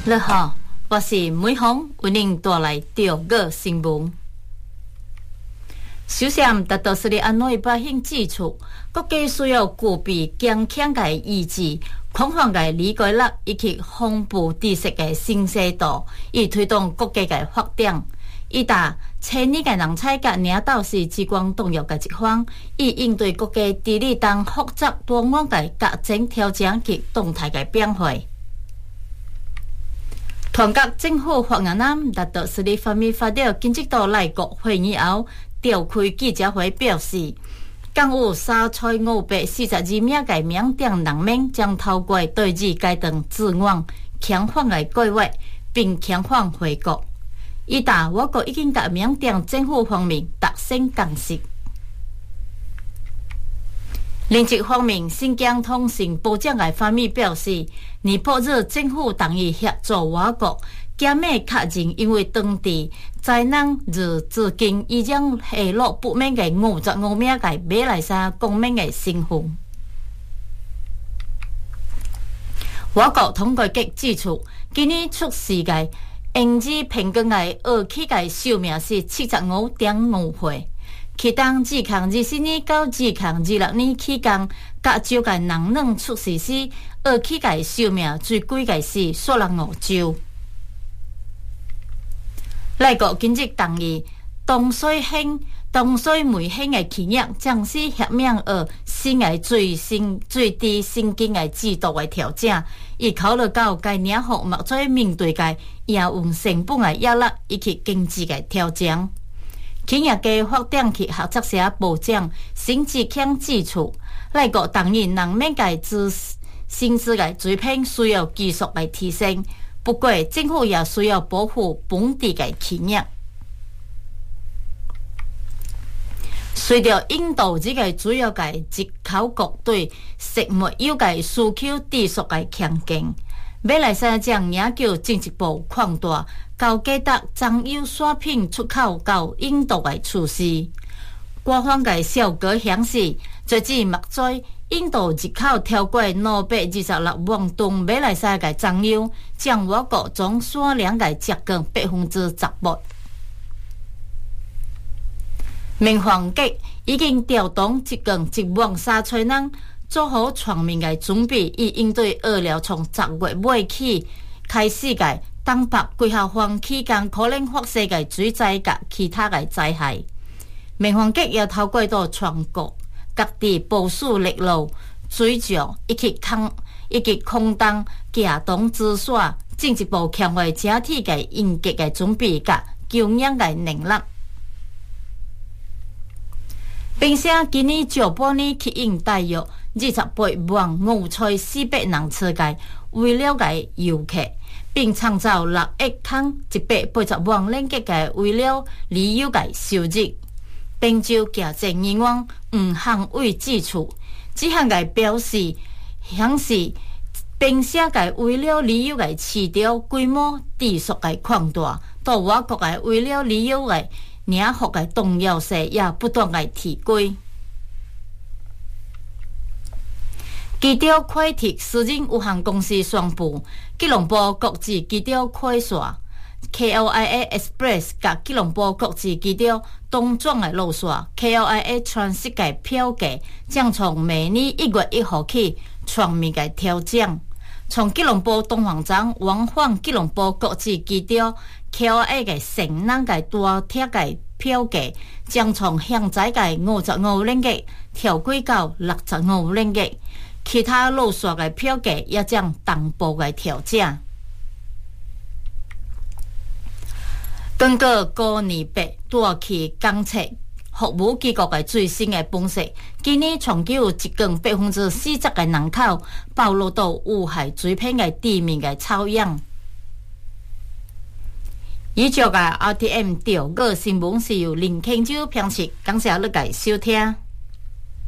你好，我是梅芳，为您带来中国新闻。首先，达到是安内百姓指出，国家需要具备坚强的意志、宽泛的理解力以及丰富知识的新鲜度，以推动国家的发展。伊答千里的人才甲领导是之光动摇的一方，以应对国家治理当复杂多元的各种挑战及动态的变化。团结政府发言人达到是方面发表经济部内阁会议后召开记者会表示，港有3,542名的缅甸人民将透过对日阶段自愿遣返的计划，并遣返回国。伊答我国已经甲缅甸政府方面达成共识。另一方面，新疆通信部长的方面表示，尼泊尔政府同意协助我国减免确认因为当地灾难而至今已将下落不明的55名的马来西亚公民的身份。我国统计局指出，今年出世的婴儿平均的儿期的寿命是75.5岁。其中，自2024年到2026年期间，甲少个人卵出世时，儿期个寿命最贵个是35周。内阁近日同意，东水煤兴的企业正式合并新的最低薪金的制度的调整，以考虑到该领域目前面对的营运成本的压力以及经济的挑战。企业家发展及合作社部长沈志强指出，内阁同意人民的薪资的水平需要继续来提升，不过政府也需要保护本地的企业。随着印度这个主要的出口国对食物业的需求持续的强劲，马来西亚将要求进一步扩大高价值棕油产品出口到印度的措施。官方的效果显示，截至目前，印度入口超过226万吨马来西亚的棕油，占我国总产量的接近18%。民航局已经调动接近13000人，做好全面的准备，以应对预料从10月尾起开始的东北季候风期间可能发生的水灾及其他的灾害。民航局也透过到全国各地部署力路、水上以及空中架动之线，进一步强化整体的应急的准备及救援的能力。并且今年上半年吸引大约28万5400人次的为了的游客，并创造6亿康180万ringgit的为了旅游的收入。并就行政人员吴汉伟指出，这项的表示显示，并且的为了旅游的市场规模持续的扩大，到我国的为了旅游的领域的重要性也不断的提高。基调快铁私人有限公司宣布，吉隆坡国际基调快线 KLIA Express 甲吉隆坡国际基调东转的路线 KLIA Transit 的票价将从明年1月1号起全面的调整。从吉隆坡东方站往返吉隆坡国际基调 KLIA 的成人的大铁的票价将从现在的55ringgit调贵到65ringgit，其他路线的票价也将同步的调整。根据高年8大气监测服务机构的最新的分析，今年全球有接近40%的人口暴露到有害水平的地面的臭氧。以上的 RTM 中国新闻是由林庆洲编辑，感谢你的收听。